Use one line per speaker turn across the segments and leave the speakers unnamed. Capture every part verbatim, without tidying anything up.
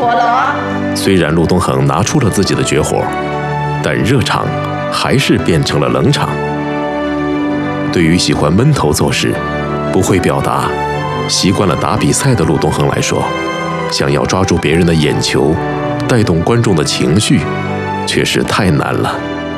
虽然陆东恒拿出了自己的绝活，但热场还是变成了冷场。对于喜欢闷头做事、不会表达、习惯了打比赛的陆东恒来说，想要抓住别人的眼球，带动观众的情绪，却是太难了。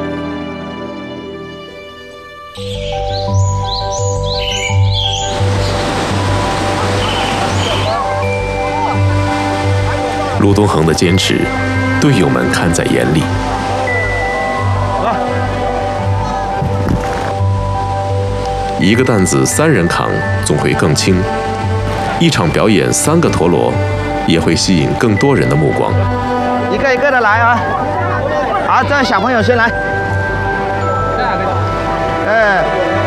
陆东恒的坚持，队友们看在眼里。一个担子三人扛，总会更轻。一场表演三个陀螺，也会吸引更多人的目光。
一个一个的来啊！好，这小朋友先来。哎，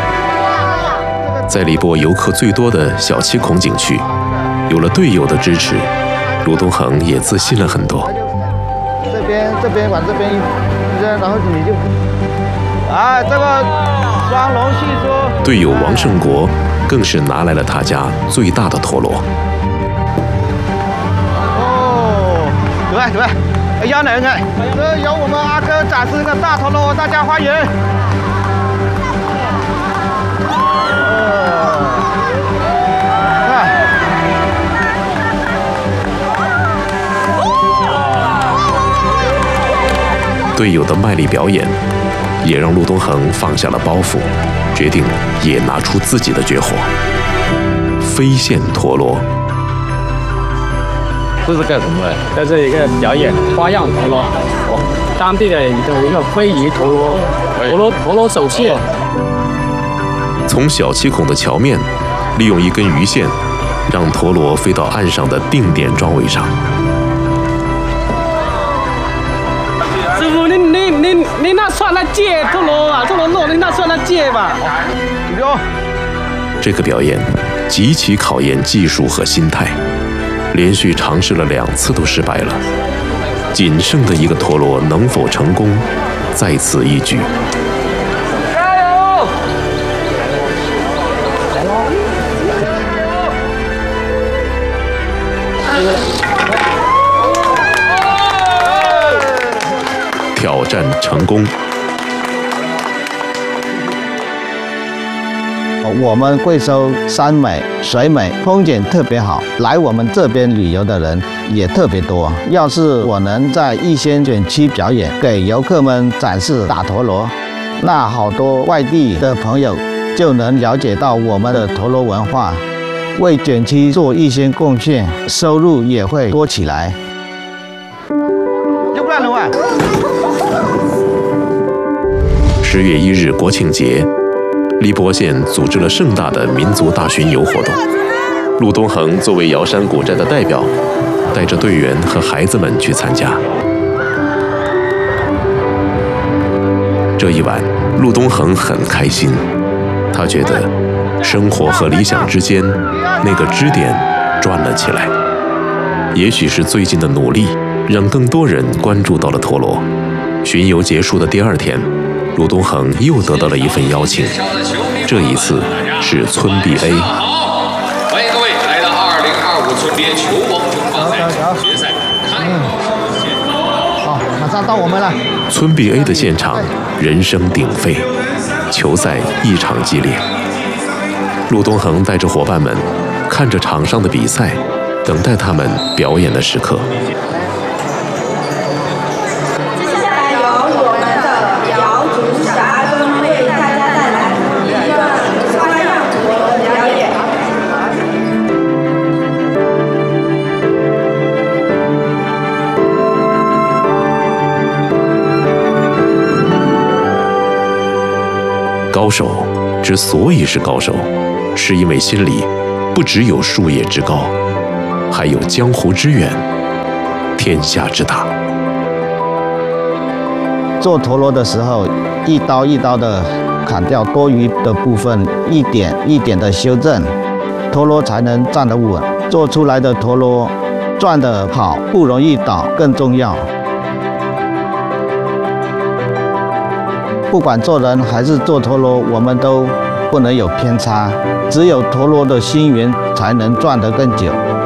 在荔波游客最多的小七孔景区，有了队友的支持，陆东恒也自信了很多。
这边这边往这边一扔，然后你就，啊，这个双龙戏说。
队友王胜国更是拿来了他家最大的陀螺。
哦，对对，邀人哎，这由我们阿哥展示这个大陀螺，大家欢迎。
队友的卖力表演，也让陆东恒放下了包袱，决定也拿出自己的绝活——飞线陀螺。
这是干什么的？这是一个表演花样陀螺，当地的一个一个非遗陀螺，陀螺陀螺手线。
从小七孔的桥面，利用一根鱼线，让陀螺飞到岸上的定点桩位上。
师傅，你你你你那算那借陀螺啊？陀螺弄你那算那借吧？
有。
这个表演极其考验技术和心态，连续尝试了两次都失败了。仅剩的一个陀螺能否成功，在此一举。
加油！
挑战成功。
我们贵州山美、水美，风景特别好，来我们这边旅游的人也特别多。要是我能在一线选区表演，给游客们展示打陀螺，那好多外地的朋友就能了解到我们的陀螺文化，为卷区做一些贡献，收入也会多起来。要不然的话，
十月一日国庆节，荔波县组织了盛大的民族大巡游活动。陆东恒作为瑶山古寨的代表，带着队员和孩子们去参加。这一晚，陆东恒很开心，他觉得生活和理想之间那个支点转了起来。也许是最近的努力，让更多人关注到了陀螺。巡游结束的第二天，陆东恒又得到了一份邀请，这一次是村 B A。
欢迎各位来到二零二五村 B A 球王争霸赛决赛开幕。
好，马上到我们了。
村 B A 的现场人声鼎沸，球赛异常激烈。陆东恒带着伙伴们看着场上的比赛，等待他们表演的时刻。高手之所以是高手，是因为心里不只有树叶之高，还有江湖之远，天下之大。
做陀螺的时候，一刀一刀的砍掉多余的部分，一点一点的修正，陀螺才能站得稳。做出来的陀螺转得好，不容易倒，更重要。不管做人还是做陀螺，我们都不能有偏差，只有陀螺的心圆才能转得更久。